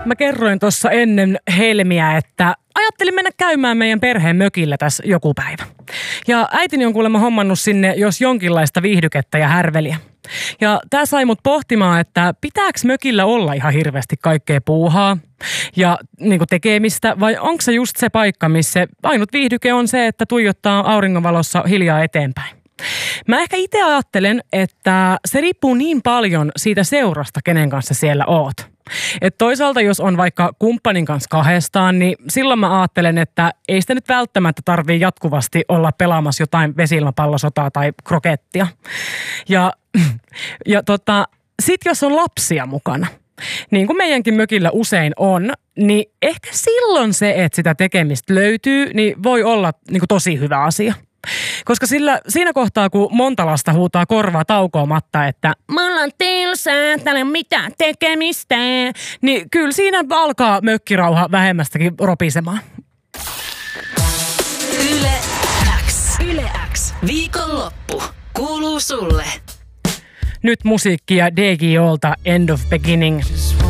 Mä kerroin tuossa ennen Helmiä, että ajattelin mennä käymään meidän perheen mökillä tässä joku päivä. Ja äitini on kuulemma hommannut sinne jos jonkinlaista viihdykettä ja härveliä. Ja tää sai mut pohtimaan, että pitääkö mökillä olla ihan hirveästi kaikkea puuhaa ja niinku tekemistä, vai onko se just se paikka, missä ainut viihdyke on se, että tuijottaa auringonvalossa hiljaa eteenpäin. Mä ehkä itse ajattelen, että se riippuu niin paljon siitä seurasta, kenen kanssa siellä oot. Et toisaalta jos on vaikka kumppanin kanssa kahdestaan, niin silloin mä ajattelen, että ei sitä nyt välttämättä tarvii jatkuvasti olla pelaamassa jotain vesi-ilmapallosotaa tai krokettia. Ja sit jos on lapsia mukana, niin kuin meidänkin mökillä usein on, niin ehkä silloin se, että sitä tekemistä löytyy, niin voi olla niin kuin tosi hyvä asia. Koska siinä kohtaa, kun monta lasta huutaa korvaa taukoamatta, että mulla on tylsää, täällä ei ole mitään tekemistä, niin kyllä siinä alkaa mökkirauha vähemmästäkin ropisemaan. Yle X. Yle X. Viikonloppu kuuluu sulle. Nyt musiikkia DGOlta End of Beginning.